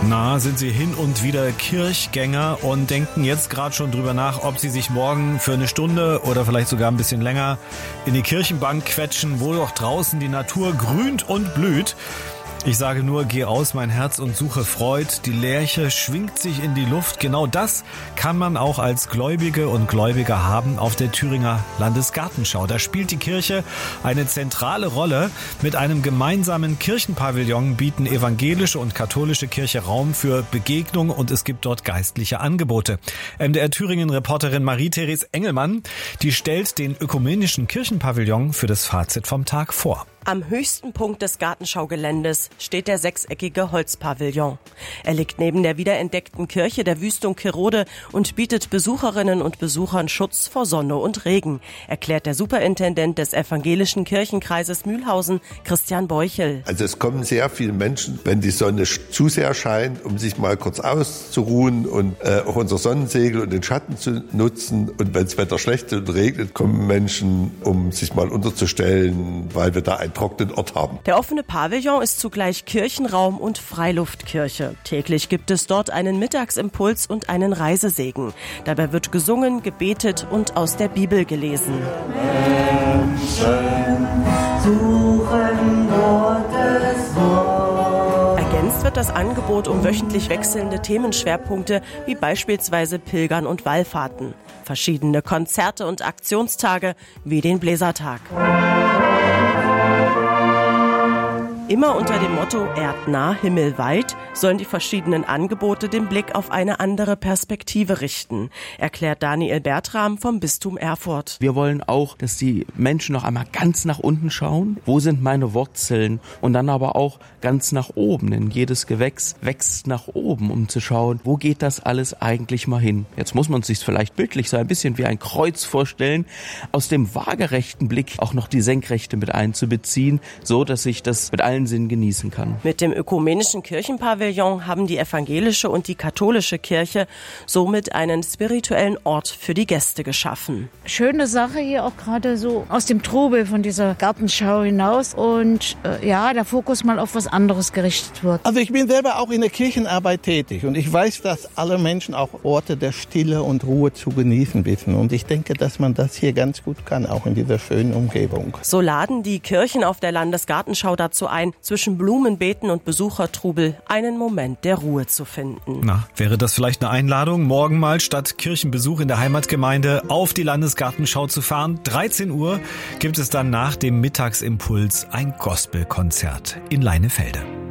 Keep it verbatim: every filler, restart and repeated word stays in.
Na, sind Sie hin und wieder Kirchgänger und denken jetzt gerade schon drüber nach, ob Sie sich morgen für eine Stunde oder vielleicht sogar ein bisschen länger in die Kirchenbank quetschen, wo doch draußen die Natur grünt und blüht. Ich sage nur, geh aus, mein Herz, und suche Freud. Die Lerche schwingt sich in die Luft. Genau das kann man auch als Gläubige und Gläubiger haben auf der Thüringer Landesgartenschau. Da spielt die Kirche eine zentrale Rolle. Mit einem gemeinsamen Kirchenpavillon bieten evangelische und katholische Kirche Raum für Begegnung und es gibt dort geistliche Angebote. M D R Thüringen-Reporterin Marie-Therese Engelmann, die stellt den ökumenischen Kirchenpavillon für das Fazit vom Tag vor. Am höchsten Punkt des Gartenschaugeländes steht der sechseckige Holzpavillon. Er liegt neben der wiederentdeckten Kirche der Wüstung Kirode und bietet Besucherinnen und Besuchern Schutz vor Sonne und Regen, erklärt der Superintendent des evangelischen Kirchenkreises Mühlhausen, Christian Beuchel. Also es kommen sehr viele Menschen, wenn die Sonne zu sehr scheint, um sich mal kurz auszuruhen und äh, auch unser Sonnensegel und den Schatten zu nutzen. Und wenn das Wetter schlecht ist und regnet, kommen Menschen, um sich mal unterzustellen, weil wir da ein trockenen Ort haben. Der offene Pavillon ist zugleich Kirchenraum und Freiluftkirche. Täglich gibt es dort einen Mittagsimpuls und einen Reisesegen. Dabei wird gesungen, gebetet und aus der Bibel gelesen. Menschen suchen Gottes Wort. Ergänzt wird das Angebot um wöchentlich wechselnde Themenschwerpunkte wie beispielsweise Pilgern und Wallfahrten. Verschiedene Konzerte und Aktionstage wie den Bläsertag. Immer unter dem Motto erdnah, himmelweit sollen die verschiedenen Angebote den Blick auf eine andere Perspektive richten, erklärt Daniel Bertram vom Bistum Erfurt. Wir wollen auch, dass die Menschen noch einmal ganz nach unten schauen. Wo sind meine Wurzeln? Und dann aber auch ganz nach oben, denn jedes Gewächs wächst nach oben, um zu schauen, wo geht das alles eigentlich mal hin? Jetzt muss man sich vielleicht bildlich so ein bisschen wie ein Kreuz vorstellen, aus dem waagerechten Blick auch noch die Senkrechte mit einzubeziehen, so dass ich das mit allen Sinn genießen kann. Mit dem ökumenischen Kirchenpavillon haben die evangelische und die katholische Kirche somit einen spirituellen Ort für die Gäste geschaffen. Schöne Sache hier auch gerade so aus dem Trubel von dieser Gartenschau hinaus und äh, ja, der Fokus mal auf was anderes gerichtet wird. Also ich bin selber auch in der Kirchenarbeit tätig und ich weiß, dass alle Menschen auch Orte der Stille und Ruhe zu genießen wissen und ich denke, dass man das hier ganz gut kann, auch in dieser schönen Umgebung. So laden die Kirchen auf der Landesgartenschau dazu ein, zwischen Blumenbeeten und Besuchertrubel einen Moment der Ruhe zu finden. Na, wäre das vielleicht eine Einladung, morgen mal statt Kirchenbesuch in der Heimatgemeinde auf die Landesgartenschau zu fahren? dreizehn Uhr gibt es dann nach dem Mittagsimpuls ein Gospelkonzert in Leinefelde.